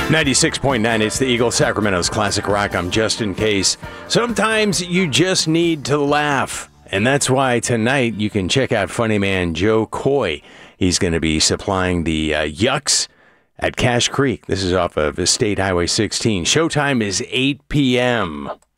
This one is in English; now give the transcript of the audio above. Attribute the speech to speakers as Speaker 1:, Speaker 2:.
Speaker 1: 96.9, it's the Eagle, Sacramento's classic rock. I'm Justin Case. Sometimes you just need to laugh. And that's why tonight you can check out funny man Joe Coy. He's going to be supplying the yucks at Cache Creek. This is off of State Highway 16. Showtime is 8 p.m.